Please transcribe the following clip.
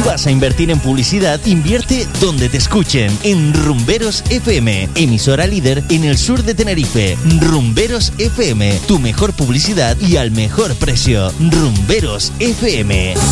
¿Vas a invertir en publicidad? Invierte donde te escuchen. En Rumberos FM, emisora líder en el sur de Tenerife. Rumberos FM, tu mejor publicidad y al mejor precio. Rumberos FM.